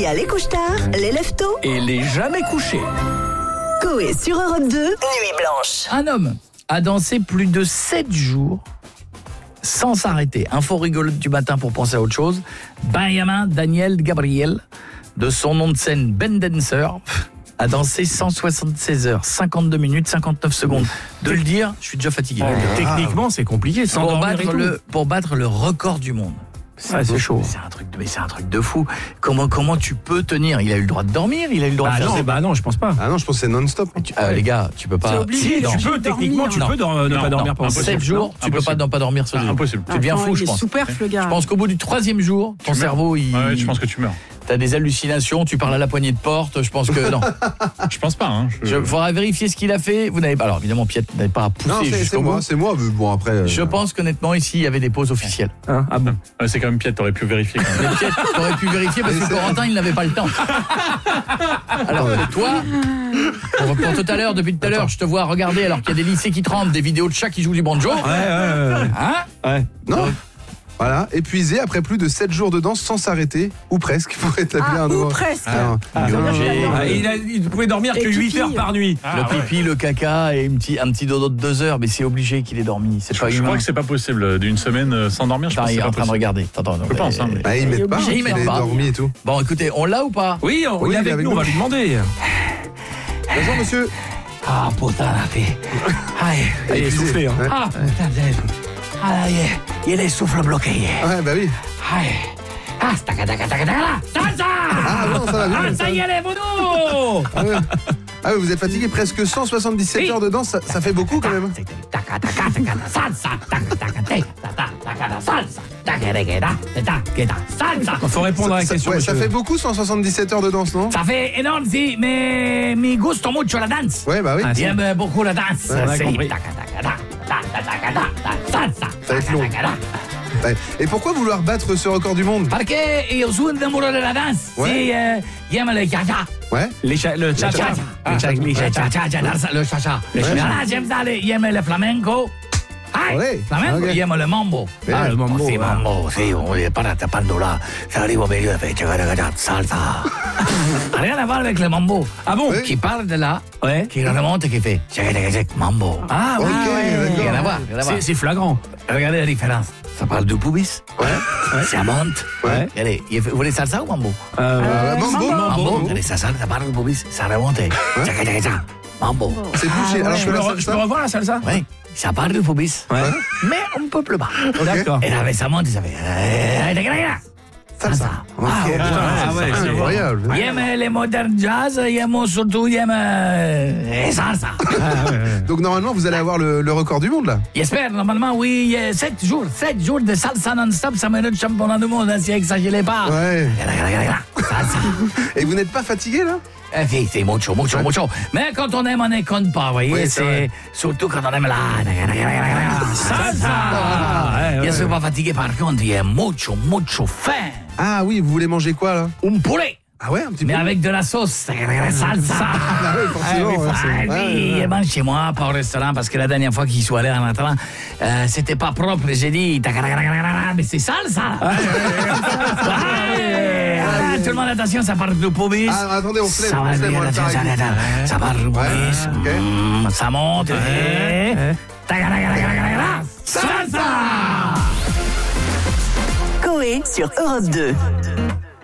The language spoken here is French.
y a les couche-tard, les lève-tôt Et les jamais couchés. Coé sur Europe 2, Nuit Blanche. Un homme a dansé plus de 7 jours sans s'arrêter. Info rigolote du matin pour penser à autre chose. Benjamin Daniel Gabriel, de son nom de scène Ben Dancer, a dansé 176 heures, 52 minutes, 59 secondes. De le dire, je suis déjà fatigué. Techniquement, c'est compliqué. Sans dormir et tout. Pour battre le record du monde. C'est chaud. C'est un truc de fou. Comment tu peux tenir? Il a eu le droit de dormir, il a eu le droit de faire non, je pense pas. Ah non, je pense que c'est non-stop. les gars, tu peux pas. C'est obligé. Si, tu peux, techniquement, tu peux ne pas dormir pendant 7 jours, tu peux pas ne pas dormir sur 7 jours. Impossible. Tu deviens fou, je pense. Il est superflu, le gars. Je pense qu'au bout du 3e jour, ton cerveau, Ouais, je pense que tu meurs. T'as des hallucinations, tu parles à la poignée de porte, je pense que non. Je pense pas. Hein. Faudra vérifier ce qu'il a fait. Vous n'avez pas, alors évidemment, Piet n'avez pas à pousser Non, jusqu'au bout. c'est moi, mais bon après. Je pense qu'honnêtement, ici, il y avait des pauses officielles. Ah bon. C'est quand même Piet, t'aurais pu vérifier. Quand même. Mais Piet, t'aurais pu vérifier parce que Corentin, il n'avait pas le temps. Alors toi, pour tout à l'heure, depuis tout à l'heure, je te vois regarder alors qu'il y a des lycées qui tremblent, des vidéos de chats qui jouent du banjo. Ouais. Non. Voilà, épuisé après plus de 7 jours de danse sans s'arrêter, ou presque, pour établir un nouveau. Ou presque. Il pouvait dormir que 8 heures par nuit. Le pipi, le caca et un petit dodo de 2 heures, mais c'est obligé qu'il ait dormi. C'est pas Je humain. crois que c'est pas possible d'une semaine sans dormir. Je pense Il que est c'est en pas train de possible. regarder. Attends, Je pense. Hein, mais... Ils mettent pas, Ils il mettent a pas. dormi et tout. Bon, écoutez, on l'a ou pas? Oui, il est avec nous, on va lui demander. Bonjour monsieur. Ah, putain, la fille. Il est soufflé. Ouais. Ah, putain, il y a les souffles bloqués. Ouais, bah oui. Ah, salsa! Ah non, ça va bien. Ah, ça y est, les vaudous! Ah oui, vous êtes fatigué, presque 177 heures de danse, ça fait beaucoup quand même. Il faut répondre à la question. Ouais, ça monsieur. fait beaucoup 177 heures de danse, non? Ça fait énorme, si, mais me gusta mucho la danse. Ouais, bah oui. J'aime beaucoup la danse. Ouais, on a C'est compris. Ça va être long. Ouais. Et pourquoi vouloir battre ce record du monde? Parce que io sono innamorato della danse. Ouais. Sì, j'aime le cha-cha. Ouais. Le cha-cha. Le cha-cha. J'aime ça, j'aime le flamenco. Ouais. Flamenco, Ok. j'aime le mambo. Ah, le mambo, Sì, ouais. mambo, sì, para tapando là. Ça arrive au milieu, fait salsa. Rien à voir avec le mambo. Ah bon? Oui. Qui part de là, Ouais. qui remonte et qui fait mambo. Ah Ok, ouais. Rien à voir, C'est flagrant. Regardez la différence. Ça parle du pubis. Ouais. Ça monte. Ouais. Regardez, vous voulez salsa ou mambo? Mambo. Mambo. Regardez, ça parle du pubis. Ça remonte. Mambo. C'est bouché. Alors je fais la Je peux salsa. revoir la salsa? Oui, ça parle du pubis. Ouais. Mais un peu plus bas. D'accord. Et là, ça monte, ça fait... Salsa. Ok. ouais, C'est incroyable. J'aime les modernes jazz, j'aime surtout salsa. Donc normalement vous allez avoir le record du monde là. J'espère, normalement, oui, 7 jours de salsa non-stop, ça mérite championnat du monde, hein, si exagérez pas. Ouais. Salsa. Et vous n'êtes pas fatigué là? Oui, c'est mucho. Mais quand on aime, on ne compte pas, vous voyez, Oui, c'est c'est vrai. surtout quand on aime la salsa. Je ne suis pas fatigué, par contre, il y a mucho faim. Ah oui, vous voulez manger quoi là? Un poulet, Ah ouais, un petit peu. mais avec de la sauce, salsa. Ah oui, forcément. ouais. Oui, et ben chez moi, pas au restaurant, parce que la dernière fois qu'il soit allé en entrant, c'était pas propre. J'ai dit, mais c'est salsa. Tout le monde, attention, ça parle de pubis. Ah, attendez, on se lève, Ça va on se lève, bien, on va le faire avec vous. ça parle de pubis. ok. Ça monte. Salsa. Coé sur Europe 2.